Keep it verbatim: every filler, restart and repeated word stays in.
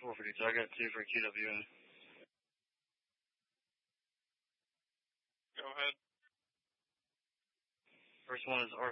four fifty-two. I got two for Q W N. Go ahead. First one is R